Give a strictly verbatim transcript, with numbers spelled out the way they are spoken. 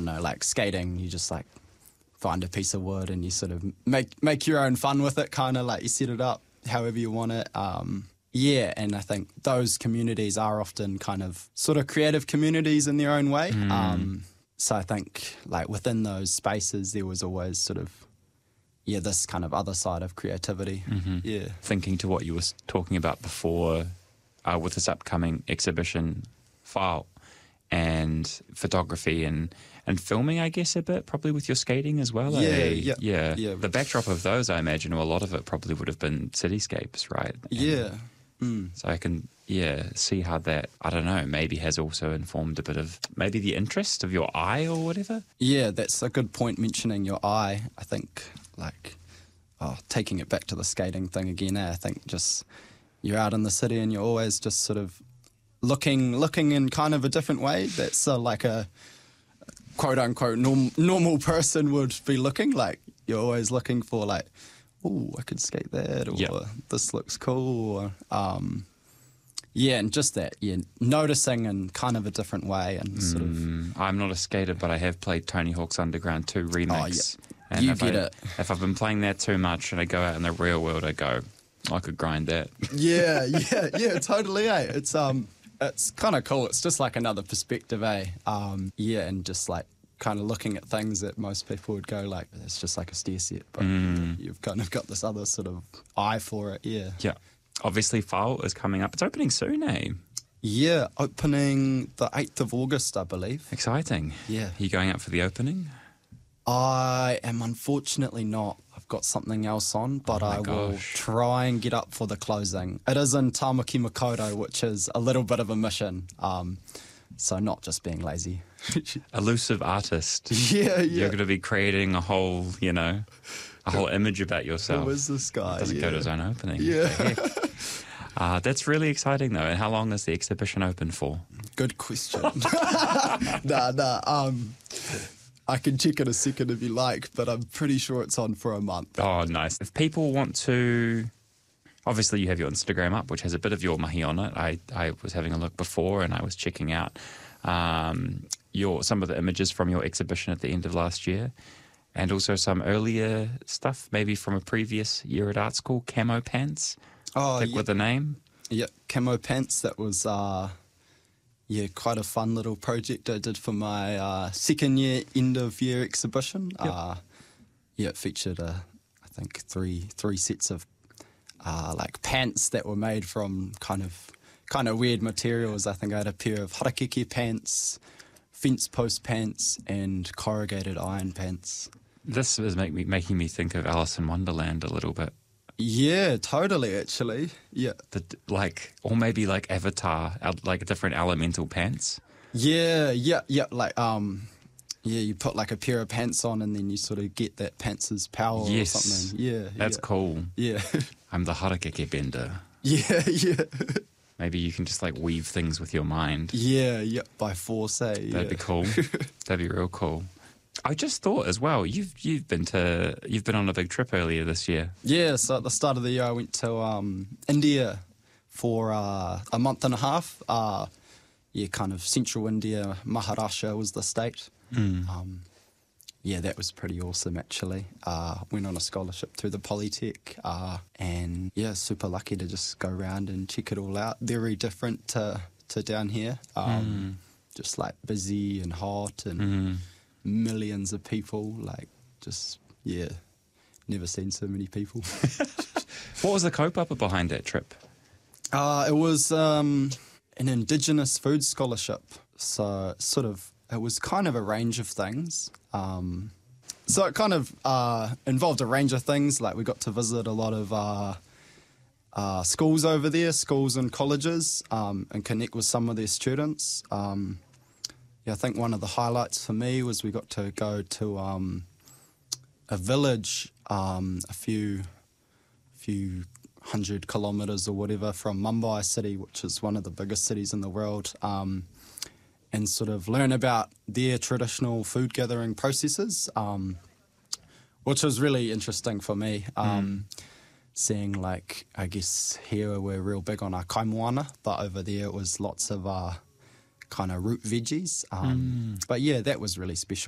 know, like skating, you just like find a piece of wood and you sort of make make your own fun with it, kind of like you set it up however you want it. Um, yeah, and I think those communities are often kind of sort of creative communities in their own way. Mm. Um, so I think like within those spaces there was always sort of, yeah, this kind of other side of creativity. Mm-hmm. Yeah. Thinking to what you were talking about before uh, with this upcoming exhibition, File, and photography and, and filming, I guess, a bit, probably with your skating as well. Yeah, eh? yeah, yeah. yeah. The backdrop of those, I imagine, or a lot of it probably would have been cityscapes, right? And Yeah. Mm. so I can, yeah, see how that, I don't know, maybe has also informed a bit of maybe the interest of your eye or whatever. Yeah, that's a good point, mentioning your eye. I think, like, oh, taking it back to the skating thing again, eh? I think just you're out in the city and you're always just sort of looking looking in kind of a different way. That's uh, like a quote-unquote norm, normal person would be looking. Like, you're always looking for, like, oh, I could skate that, or Yep. this looks cool, or, um, yeah, and just that, yeah, noticing in kind of a different way and sort of... Mm, I'm not a skater, but I have played Tony Hawk's Underground two Remix. And You if get I, it. If I've been playing that too much and I go out in the real world, I go, I could grind that. Yeah, yeah, yeah, totally, eh? It's um, it's kind of cool. It's just like another perspective, eh? Um, yeah, and just like kind of looking at things that most people would go like, it's just like a stair set, but Mm. you've kind of got this other sort of eye for it, yeah. Yeah. Obviously, File is coming up. It's opening soon, eh? Yeah, opening the eighth of August, I believe. Exciting. Yeah. Are you going up for the opening? I am unfortunately not. I've got something else on, but Oh my I will gosh. try and get up for the closing. It is in Tamaki Makaurau, which is a little bit of a mission. Um, so not just being lazy. Elusive artist. Yeah, yeah. You're going to be creating a whole, you know, a whole image about yourself. Who is this guy? Doesn't yeah. go to his own opening. Yeah. What the heck? Uh, that's really exciting, though. And how long is the exhibition open for? Good question. nah, nah. Um, I can check in a second if you like, but I'm pretty sure it's on for a month. Oh, nice. If people want to, obviously you have your Instagram up, which has a bit of your mahi on it. I, I was having a look before and I was checking out um, your some of the images from your exhibition at the end of last year, and also some earlier stuff, maybe from a previous year at art school, Camo Pants. Oh, Pick yeah. with the name. Yeah, Camo Pants. That was, uh, yeah, quite a fun little project I did for my uh, second year, end of year exhibition. Yep. Uh, yeah, it featured, uh, I think, three three sets of uh, like pants that were made from kind of kind of weird materials. I think I had a pair of harakeke pants, fence post pants, and corrugated iron pants. This is make me, making me think of Alice in Wonderland a little bit. Yeah, totally, actually. Yeah. The, like, or maybe like Avatar, el- like different elemental pants. Yeah, yeah, yeah. Like, um, yeah, you put like a pair of pants on and then you sort of get that pants' power Yes. or something. Yeah, That's yeah. cool. Yeah, I'm the harakeke bender. yeah, yeah. Maybe you can just like weave things with your mind. Yeah, yeah, by force, eh? Yeah. That'd be cool. That'd be real cool. I just thought as well, you've you've been to you've been on a big trip earlier this year. Yeah, so at the start of the year I went to um, India for uh, a month and a half. Uh, yeah, kind of central India, Maharashtra was the state. Mm. Um, yeah, that was pretty awesome actually. Uh, went on a scholarship through the Polytech uh, and yeah, super lucky to just go around and check it all out. Very different to, to down here. Um, Mm. Just like busy and hot and Mm. millions of people. Like just, yeah, never seen so many people. What was the kaupapa behind that trip? Uh, it was um, an Indigenous food scholarship. So sort of, it was kind of a range of things. Um, so it kind of uh, involved a range of things. Like we got to visit a lot of uh, uh, schools over there, schools and colleges, um, and connect with some of their students. Um, yeah, I think one of the highlights for me was we got to go to um, a village um, a few few hundred kilometres or whatever from Mumbai city, which is one of the biggest cities in the world, um, and sort of learn about their traditional food gathering processes, um, which was really interesting for me. Um, mm. Seeing like, I guess here we're real big on our kaimoana, but over there it was lots of uh, kind of root veggies. Um, mm. But yeah, that was really special.